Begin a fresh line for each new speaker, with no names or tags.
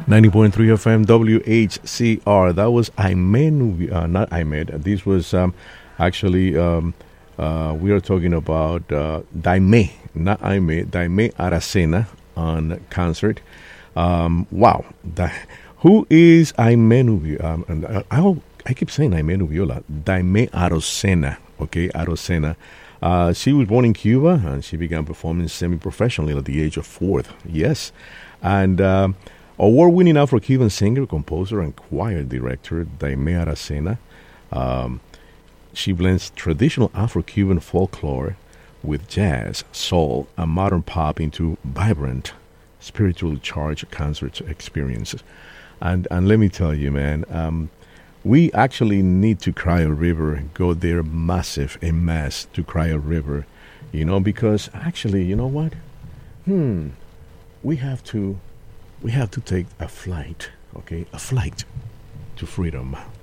90.3 FM WHCR. That was Aime, not Ahmed. This was actually, we are talking about Daime, not Aime, Daime Aracena on concert. Wow. Who is Aime Nubiola? I keep saying Aime Nubiola. Daime Arocena. Okay, Arocena. She was born in Cuba and she began performing semi-professionally at the age of 4. Yes. And award-winning Afro-Cuban singer, composer, and choir director Daime Aracena. She blends traditional Afro-Cuban folklore with jazz, soul, and modern pop into vibrant, spiritually charged concert experiences. And let me tell you, man, we actually need to Cry a River, go there massive, en masse to Cry a River, because actually, you know what? We have to take a flight, okay? A flight to freedom.